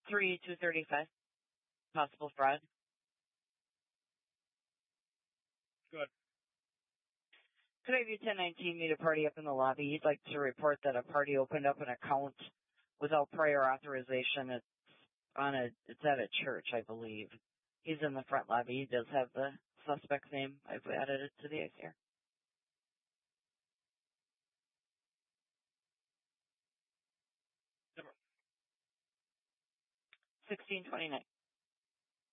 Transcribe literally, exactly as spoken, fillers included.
three two thirty-five. Possible fraud. Good. Could I have you ten nineteen meet a party up in the lobby? He'd like to report that a party opened up an account without prior authorization. It's on a, it's at a church, I believe. He's in the front lobby. He does have the suspect's name. I've added it to the I C R. Number. sixteen twenty-nine.